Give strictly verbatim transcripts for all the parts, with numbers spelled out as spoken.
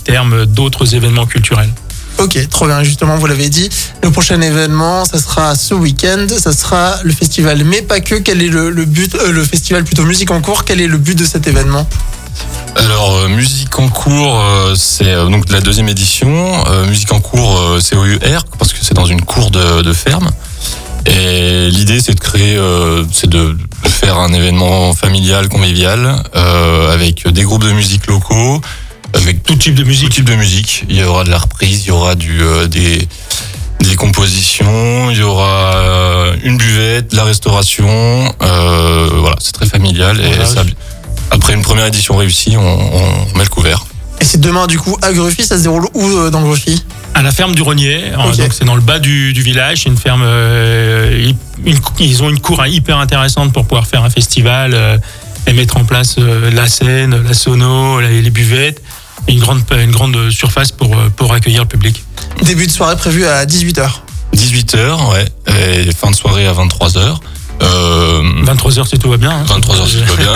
terme d'autres événements culturels. Ok, trop bien. Justement, vous l'avez dit, le prochain événement, ça sera ce week-end, ça sera le festival, mais pas que. Quel est le, le but, euh, le festival plutôt Musique en cours, quel est le but de cet événement ? Alors, euh, Musique en cours, euh, c'est euh, donc de la deuxième édition. Euh, Musique en cours, euh, c'est au U R, parce que c'est dans une cour de, de ferme. Et l'idée, c'est de créer, euh, c'est de faire un événement familial, convivial, euh, avec des groupes de musique locaux, avec tout type de musique. Tout type de musique. Il y aura de la reprise, il y aura du euh, des des compositions, il y aura euh, une buvette, de la restauration. Euh, voilà, c'est très familial et voilà, ça, après une première édition réussie, on, on met le couvert. Et c'est demain du coup à Gruffy, ça se déroule où euh, dans Gruffy ? À la ferme du Rognier, Okay. donc c'est dans le bas du, du village. C'est une ferme, euh, une, ils ont une cour hyper intéressante pour pouvoir faire un festival euh, et mettre en place euh, la scène, la sono, les, les buvettes. Une grande, une grande surface pour, pour accueillir le public. Début de soirée prévu à dix-huit heures. dix-huit heures, ouais, et fin de soirée à vingt-trois heures. Euh, vingt-trois heures si tout va bien. Hein. vingt-trois heures si tout va bien.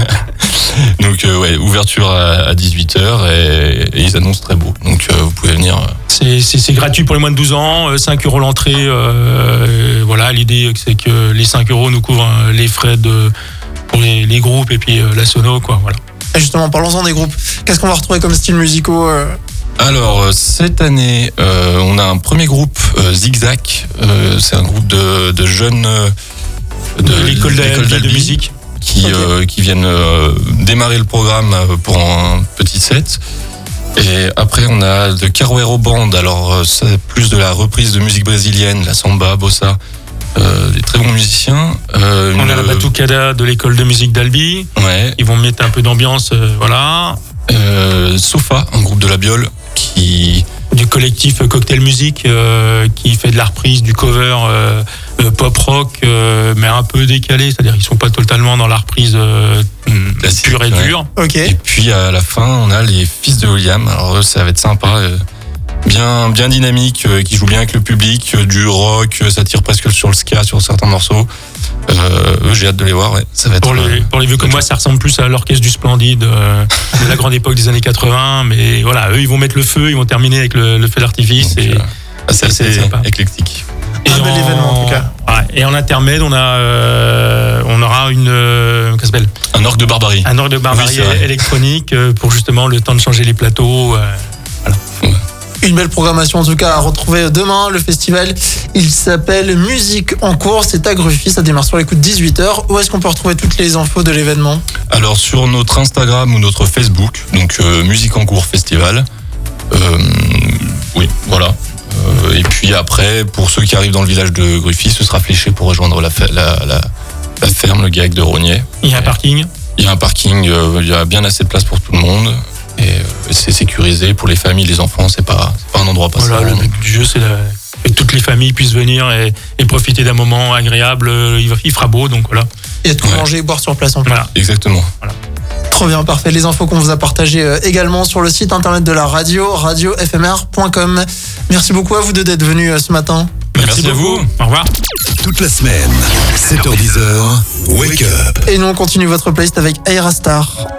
Donc euh, ouais, ouverture à, à dix-huit heures et, et ils annoncent très beau. Donc euh, vous pouvez venir. C'est, c'est, c'est gratuit pour les moins de douze ans, cinq euros l'entrée. Euh, voilà, l'idée c'est que les cinq euros nous couvrent les frais de, pour les, les groupes et puis euh, la sono, quoi, voilà. Et justement, parlons-en des groupes. Qu'est-ce qu'on va retrouver comme style musicaux euh... Alors, cette année, euh, on a un premier groupe, euh, Zigzag. Euh, c'est un groupe de, de jeunes euh, de, de l'école, l'école d'Albi, de musique qui, okay. euh, qui viennent euh, démarrer le programme pour un petit set. Et après, on a de Caruero Band. Alors, c'est plus de la reprise de musique brésilienne, la samba, bossa. Euh, des très bons musiciens. Euh, on une, a la Batucada de l'école de musique d'Albi. Ouais. Ils vont mettre un peu d'ambiance, euh, voilà. Euh, Sofa, un groupe de la Biole qui du collectif Cocktail Music euh, qui fait de la reprise, du cover euh, euh, pop rock, euh, mais un peu décalé, c'est-à-dire qu'ils sont pas totalement dans la reprise euh, pure et dure. Ouais. Okay. Et puis à la fin, on a les Fils de William. Alors ça va être sympa. Euh, bien bien dynamique, euh, qui joue bien avec le public, euh, du rock, euh, ça tire presque sur le ska sur certains morceaux. Euh, eux, j'ai hâte de les voir, ouais. Ça va être pour les, pour les vieux comme moi, ça ressemble plus à l'orchestre du Splendide euh, de la grande époque des années quatre-vingts, mais voilà, eux ils vont mettre le feu, ils vont terminer avec le, le feu d'artifice. Donc, et euh, c'est assez sympa, éclectique. Et un en, bel événement en tout cas. Ouais, et en intermède, on a euh, on aura une euh, qu'est-ce que ça s'appelle un orgue de barbarie. Un orgue de barbarie oui, électronique euh, pour justement le temps de changer les plateaux. Euh, voilà. Ouais. Une belle programmation en tout cas à retrouver demain. Le festival, il s'appelle Musique en cours, c'est à Gruffy, ça démarre sur les coups de dix-huit heures. Où est-ce qu'on peut retrouver toutes les infos de l'événement ? Alors sur notre Instagram ou notre Facebook, donc euh, Musique en cours Festival. Euh, oui, voilà. Euh, et puis après, pour ceux qui arrivent dans le village de Gruffy, ce sera fléché pour rejoindre la, la, la, la ferme, le GAEC de Rognier. Il y a un parking ? Il y a un parking, euh, il y a bien assez de place pour tout le monde. Et euh, c'est sécurisé pour les familles, les enfants, c'est pas, c'est pas un endroit passé. Voilà, le but du jeu, c'est la... que toutes les familles puissent venir et, et profiter d'un moment agréable. Il, il fera beau, donc voilà. Et de ouais. manger et boire sur place en plus. Voilà. Exactement. Voilà. Trop bien, parfait. Les infos qu'on vous a partagées euh, également sur le site internet de la radio, radio f m r point com. Merci beaucoup à vous deux d'être venus euh, ce matin. Merci, Merci à vous. Au revoir. Toute la semaine, sept heures dix, Wake Up. Et nous, on continue votre playlist avec Aerastar.